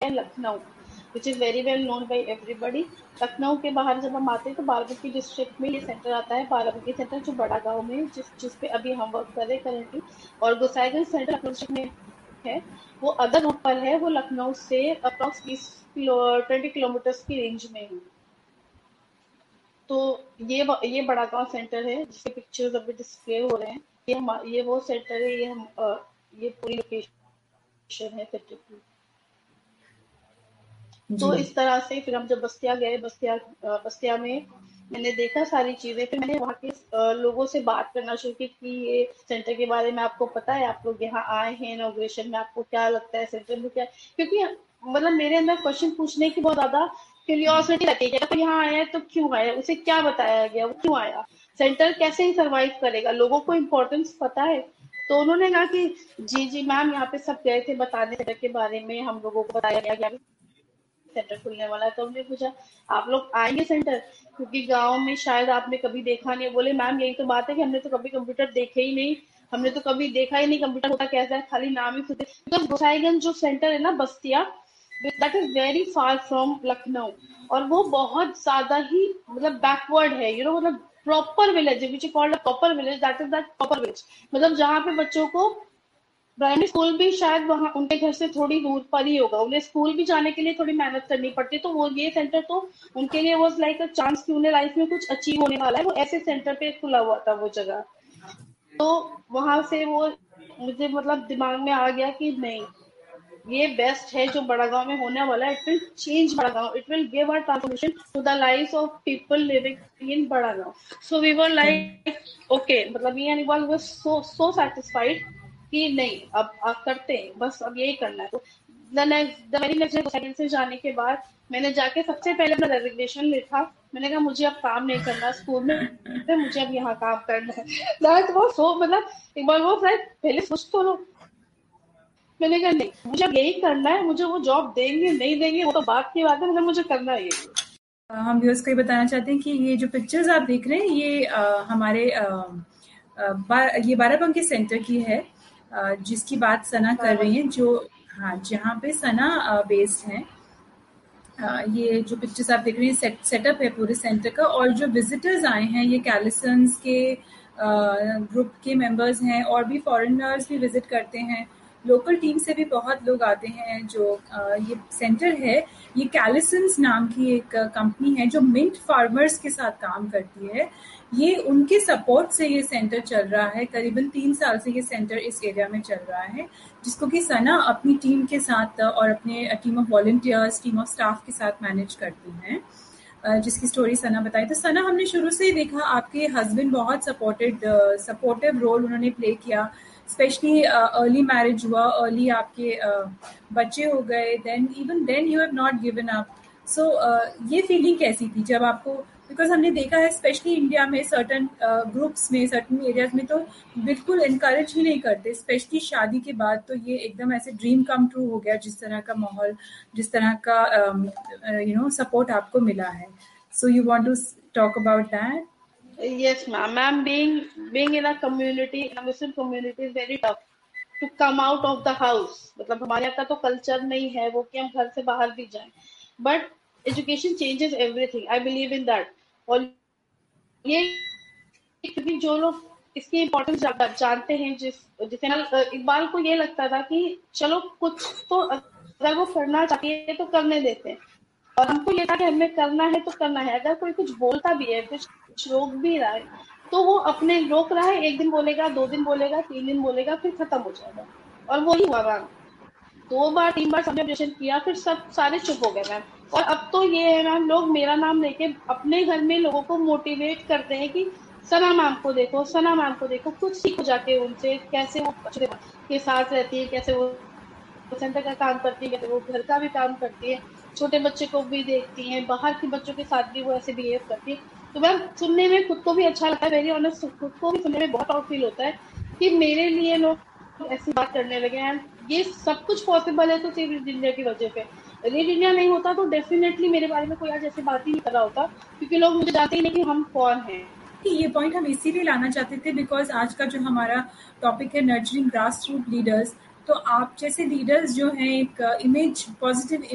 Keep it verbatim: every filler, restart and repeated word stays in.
है Lucknow, which is very well known by everybody. Lucknow के बाहर जब हम आते हैं तो बाराबंकी डिस्ट्रिक्ट में ये सेंटर आता है, बाराबंकी सेंटर जो बड़ा गाँव में जिस जिस पे अभी हम वर्क कर रहे हैं करेंटली। और गोसाईगंज सेंटर लखनऊ डिस्ट्रिक्ट में है, वो अदर रूट पर है, वो लखनऊ से अप्रॉक्स बीस किलो ट्वेंटी किलोमीटर्स की रेंज में है। तो ये ब- ये बड़ा गांव सेंटर है जिसके पिक्चर्स अभी डिस्प्ले हो रहे हैं। ये हम ये वो सेंटर है, ये हम अ, ये पूरी लोकेशन है सेंटर की। तो जी। इस तरह से फिर हम जब बस्तिया गए, बस्तिया अ, बस्तिया में मैंने देखा सारी चीजें, फिर मैंने वहाँ के अ, लोगों से बात करना शुरू की कि ये सेंटर के बारे में आपको पता है, आप लोग यहाँ आए हैं इनॉग्रेशन में, आपको क्या लगता है सेंटर में क्या है? क्योंकि मतलब मेरे अंदर क्वेश्चन पूछने की बहुत ज्यादा क्यूरियोसिटी रहती है कि अगर कोई यहाँ आया है तो क्यों आया, उसे क्या बताया गया, वो क्यों आया, सेंटर कैसे ही सर्वाइव करेगा, लोगों को इम्पोर्टेंस पता है। तो उन्होंने कहा कि जी जी मैम, यहाँ पे सब गए थे बताने सेंटर के बारे में, हम लोगों को बताया गया कि सेंटर खुलने वाला है। तो हमने पूछा आप लोग आएंगे सेंटर, क्योंकि गांव में शायद आपने कभी देखा नहीं है। बोले मैम यही तो बात है कि हमने तो कभी कंप्यूटर देखे ही नहीं, हमने तो कभी देखा ही नहीं कंप्यूटर होता कैसा है, खाली नाम ही सुनते। बिकॉज गोसाईगंज जो सेंटर है ना Bastia, that is very far from Lucknow, और वो बहुत ज्यादा ही मतलब बैकवर्ड है, यू नो, मतलब proper village which called proper village, that is that proper village, मतलब जहाँ पे बच्चों को प्राइमरी स्कूल भी शायद वहाँ उनके घर से थोड़ी दूर पर ही होगा, उन्हें स्कूल भी जाने के लिए थोड़ी मेहनत करनी पड़ती है। तो वो ये सेंटर तो उनके लिए वाज लाइक अ चांस कि उन्हें लाइफ में कुछ अचीव होने वाला है, वो ऐसे सेंटर पे खुला हुआ था वो जगह। तो वहां से वो मुझे मतलब दिमाग में आ गया कि नहीं, ये बेस्ट है जो बड़ा गांव में होने वाला है, इट विल चेंज बड़ा गांव, it will give a transformation to the life of people living in बड़ा गांव। So we were like okay, मतलब me and was so so satisfied कि नहीं अब आप करते हैं, बस अब यही करना है। तो the next the very next second से जाने के बाद मैंने जाके सबसे पहले अपना रेजिग्नेशन लिखा। मैंने कहा मुझे अब काम नहीं करना स्कूल में, मुझे अब यहाँ काम करना है। दैट वाज सो, मतलब एक बार वो लाइक पहले सोच तो लो। मैंने कहा नहीं, मुझे अब यही करना है, मुझे वो जॉब देंगे नहीं देंगे वो तो बात की बात है, मतलब मुझे करना है यही। अ, हम व्यूअर्स को ये बताना चाहते हैं कि ये जो पिक्चर्स आप देख रहे हैं ये अ, हमारे अ, अ, बा, ये बाराबंकी सेंटर की है, अ, जिसकी बात सना कर रही हैं, जो हाँ जहाँ पे सना बेस्ड है। अ, ये जो पिक्चर्स आप देख रहे हैं सेट सेटअप है पूरे सेंटर का, और जो विजिटर्स आए हैं ये कैलिसंस के ग्रुप के मेंबर्स हैं, और भी फॉरेनर्स भी विजिट करते हैं, लोकल टीम से भी बहुत लोग आते हैं। जो अ, ये सेंटर है ये कैलिसंस नाम की एक कंपनी है जो मिंट फार्मर्स के साथ काम करती है, ये उनके सपोर्ट से ये सेंटर चल रहा है। करीबन तीन साल से ये सेंटर इस एरिया में चल रहा है, जिसको कि सना अपनी टीम के साथ और अपने team of volunteers, team of staff के साथ मैनेज करती हैं, अ, जिसकी स्टोरी सना बताई। तो सना, हमने शुरू से ही देखा आपके हस्बैंड बहुत सपोर्टेड सपोर्टिव रोल उन्होंने प्ले किया, स्पेशली अर्ली मैरिज हुआ, अर्ली आपके uh, बच्चे हो गए, then even then you have not given up. सो ये फीलिंग कैसी थी जब आपको, बिकॉज हमने देखा है स्पेशली इंडिया में सर्टन ग्रुप्स में, सर्टन एरियाज में तो बिल्कुल इनकरेज ही नहीं करते, स्पेशली शादी के बाद तो ये एकदम ऐसे ड्रीम कम ट्रू हो गया, जिस तरह का माहौल, जिस तरह का यू नो सपोर्ट आपको मिला है। So you want to talk about that? Yes, ma'am. Ma'am, being being in a community, in a Muslim community, is very tough to come out of the house. मतलब हमारे यहाँ का तो culture नहीं है वो कि हम घर से बाहर भी जाएं, but education changes everything, I believe in that. और ये क्योंकि जो लोग इसकी इम्पोर्टेंस जानते हैं, जिस जिसे ना अ, इकबाल को ये लगता था कि चलो कुछ तो अगर वो करना चाहती है तो करने देते हैं, और हमको ये था कि हमें करना है तो करना है। अगर कोई कुछ बोलता भी है, कुछ रोक भी रहा है, तो वो अपने रोक रहा है, एक दिन बोलेगा, दो दिन बोलेगा, तीन दिन बोलेगा, फिर खत्म हो जाएगा। और वो ही हुआ मैम, दो बार तीन बार सबने ऑब्जेक्शन किया, फिर सब सारे चुप हो गए मैम। और अब तो ये है मैम, लोग मेरा नाम लेके अपने घर में लोगों को मोटिवेट करते हैं कि सना मैम को देखो, सना मैम को देखो, कुछ सीखो जाके उनसे, कैसे वो बच्चों के साथ रहती है, कैसे वो सेंटर का काम करती है, वो घर का भी काम करती है, छोटे बच्चे को भी देखती है, बाहर के बच्चों के साथ भी वो ऐसे बिहेव करती है। तो मैम सुनने में खुद को भी अच्छा लगता है, वेरी ऑनेस्ट, खुद को भी सुनने में बहुत प्राउड फील होता है कि मेरे लिए लोग ऐसी बात करने लगे हैं। ये सब कुछ पॉसिबल है तो सिर्फ रेड इंडिया की वजह से। रेड इंडिया नहीं होता तो डेफिनेटली मेरे बारे में कोई आज ऐसी बात ही नहीं कर रहा होता, क्योंकि लोग मुझे जानते ही नहीं कि हम कौन हैं। ये पॉइंट हम इसीलिए लाना चाहते थे बिकॉज आज का जो हमारा टॉपिक है नर्चरिंग ग्रास रूट लीडर्स, तो आप जैसे लीडर्स जो हैं एक इमेज, पॉजिटिव